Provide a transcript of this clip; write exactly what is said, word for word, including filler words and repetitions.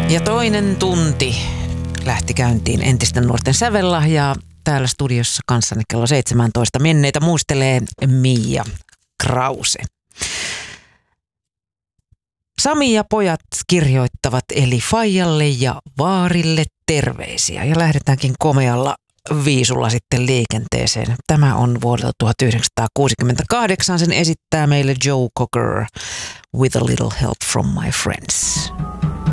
Ja toinen tunti lähti käyntiin entisten nuorten sävellahjaa. Täällä studiossa kanssani kello seitsemäntoista menneitä muistelee Mia Krause. Sami ja pojat kirjoittavat eli faijalle ja vaarille terveisiä ja lähdetäänkin komealla viisulla sitten liikenteeseen. Tämä on vuodelta tuhatyhdeksänsataakuusikymmentäkahdeksan. Sen esittää meille Joe Cocker, With a Little Help from My Friends.